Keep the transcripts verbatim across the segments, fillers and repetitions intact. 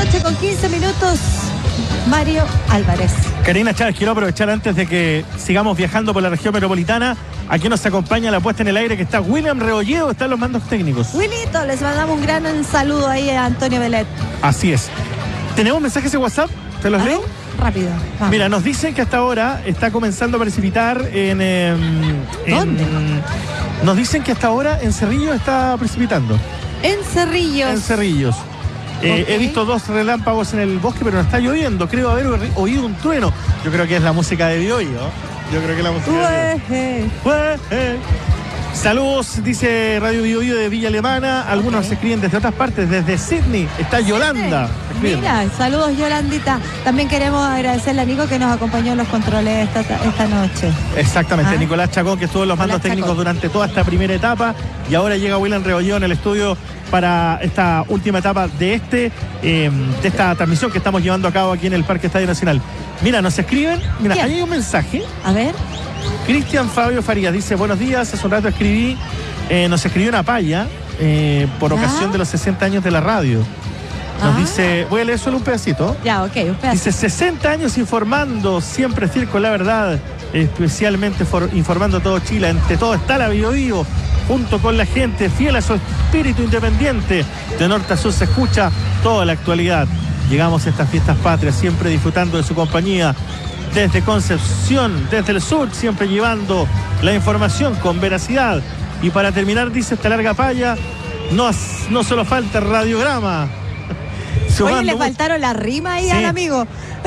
noche con quince minutos. Mario Álvarez. Karina Chávez, quiero aprovechar antes de que sigamos viajando por la región metropolitana. Aquí nos acompaña la puesta en el aire que está William Rebolledo, están los mandos técnicos. Willito, les mandamos un gran saludo ahí a Antonio Belet. Así es. ¿Tenemos mensajes de WhatsApp? ¿Te los leo? Rápido. Vamos. Mira, nos dicen que hasta ahora está comenzando a precipitar en... Eh, en ¿Dónde? Nos dicen que hasta ahora en Cerrillos está precipitando. En Cerrillos. En Cerrillos. Eh, Okay. He visto dos relámpagos en el bosque, pero no está lloviendo. Creo haber oído un trueno. Yo creo que es la música de Bioyo. Yo creo que es la música de Bioyo. Ueje. Saludos, dice Radio Bioyo de Villa Alemana. Algunos Okay. se escriben desde otras partes, desde Sydney. Está Yolanda. Mira, saludos Yolandita. También queremos agradecerle a Nico que nos acompañó en los controles esta, esta noche. Exactamente, Ah. Nicolás Chacón, que estuvo en los mandos Nicolás técnicos Chacón. durante toda esta primera etapa, y ahora llega William Rebolledo en el estudio para esta última etapa de este eh, de esta transmisión que estamos llevando a cabo aquí en el Parque Estadio Nacional. Mira, nos escriben, mira, ¿Quién? ahí hay un mensaje. A ver. Cristian Fabio Farías dice: buenos días, hace un rato escribí, eh, nos escribió una paya eh, por ¿Ya? ocasión de los sesenta años de la radio. Nos Ah. dice, voy a leer solo un pedacito. Ya, ok, un pedazo. Dice, sesenta años informando, siempre decir con la verdad, especialmente for, informando a todo Chile. Ante todo está la Bio Bio, junto con la gente, fiel a su espíritu independiente. De norte a sur se escucha toda la actualidad. Llegamos a estas fiestas patrias, siempre disfrutando de su compañía. Desde Concepción, desde el sur, siempre llevando la información con veracidad. Y para terminar, dice esta larga paya, no, no solo falta el radiograma. Oye, Sumando le mucho- faltaron las rimas ahí Sí. al amigo.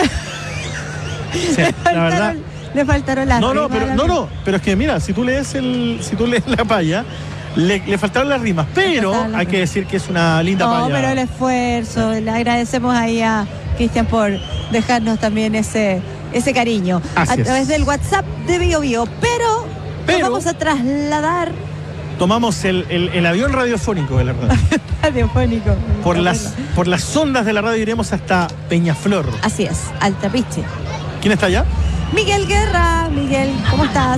Sí, le, la verdad. faltaron, le faltaron las No, rimas. no, pero, al no, amigo. no, pero es que mira, si tú lees el, si tú lees la paya, le, le faltaron las rimas, pero faltaron las hay que rimas. decir que es una linda No, paya. pero el esfuerzo, le agradecemos ahí a Cristian por dejarnos también ese, ese cariño Así a es. través del WhatsApp de Bio Bio, pero, Pero- nos vamos a trasladar Tomamos el, el, el avión radiofónico de la radio. radiofónico. Por las, por las ondas de la radio iremos hasta Peñaflor. Así es, al Trapiche. ¿Quién está allá? Miguel Guerra, Miguel, ¿cómo estás?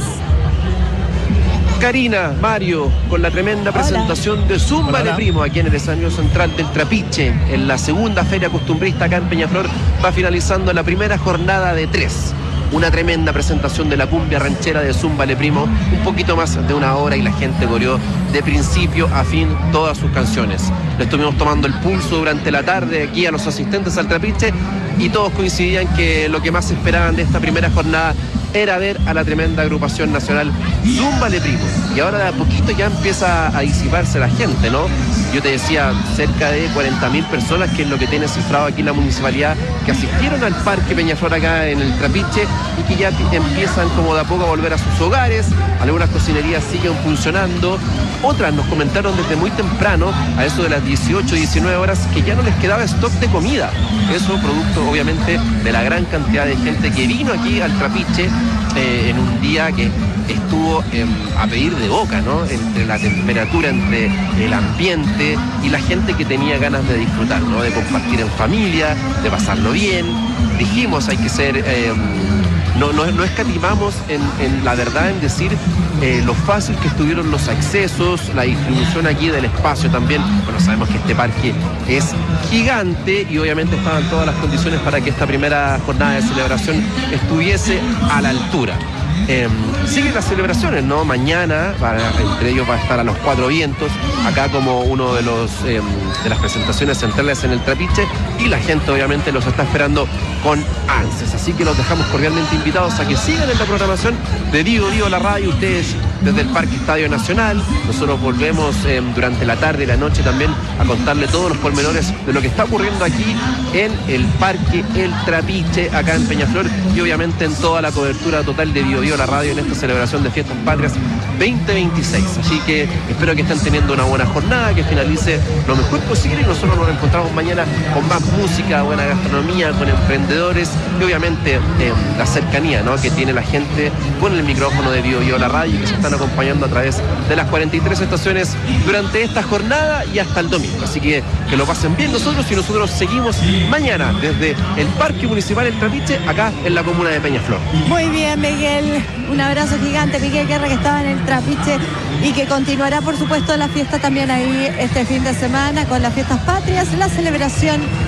Karina, Mario, con la tremenda Hola. presentación de Zumba Hola, de hola. Primo aquí en el escenario central del Trapiche, en la segunda feria costumbrista acá en Peñaflor, va finalizando la primera jornada de tres. Una tremenda presentación de la cumbia ranchera de Zumba Le Primo, un poquito más de una hora y la gente coreó de principio a fin todas sus canciones. Le estuvimos tomando el pulso durante la tarde aquí a los asistentes al Trapiche y todos coincidían que lo que más esperaban de esta primera jornada era ver a la tremenda agrupación nacional Zumba Le Primo. Y ahora de a poquito ya empieza a disiparse la gente, ¿no? Yo te decía, cerca de cuarenta mil personas, que es lo que tiene cifrado aquí la municipalidad, que asistieron al Parque Peñaflor acá en el Trapiche y que ya empiezan como de a poco a volver a sus hogares. Algunas cocinerías siguen funcionando. Otras nos comentaron desde muy temprano, a eso de las dieciocho, diecinueve horas, que ya no les quedaba stock de comida. Eso producto obviamente de la gran cantidad de gente que vino aquí al Trapiche eh, en un día que estuvo eh, a pedir de boca, ¿no? Entre la temperatura, entre el ambiente y la gente que tenía ganas de disfrutar, ¿no? De compartir en familia, de pasarlo bien. Dijimos, hay que ser... Eh, No, no, no escatimamos en, en la verdad en decir eh, lo fácil que estuvieron los accesos, la distribución aquí del espacio también. Bueno, sabemos que este parque es gigante y obviamente estaban todas las condiciones para que esta primera jornada de celebración estuviese a la altura. Eh, siguen las celebraciones, ¿no? Mañana, para, entre ellos va a estar a los Cuatro Vientos, acá como uno de los eh, de las presentaciones centrales en el Trapiche, y la gente obviamente los está esperando con ansias. Así que los dejamos cordialmente invitados a que sigan en la programación de Vivo Vivo la radio, ustedes desde el Parque Estadio Nacional. Nosotros volvemos eh, durante la tarde y la noche también a contarle todos los pormenores de lo que está ocurriendo aquí en el Parque El Trapiche, acá en Peñaflor, y obviamente en toda la cobertura total de Vivo Vivo la radio en esta celebración de Fiestas Patrias veinte veintiséis. Así que espero que estén teniendo una buena jornada, que finalice lo mejor posible, y nosotros nos encontramos mañana con más música, buena gastronomía, con emprendedores y obviamente eh, la cercanía, ¿no?, que tiene la gente con el micrófono de Vivo Vivo la radio, que se están acompañando a través de las cuarenta y tres estaciones durante esta jornada y hasta el domingo. Así que que lo pasen bien nosotros, y nosotros seguimos mañana desde el Parque Municipal El Trapiche, acá en la comuna de Peñaflor. Muy bien, Miguel. Un abrazo gigante, Miguel Guerra, que estaba en el Trapiche y que continuará, por supuesto, la fiesta también ahí este fin de semana con las Fiestas Patrias, la celebración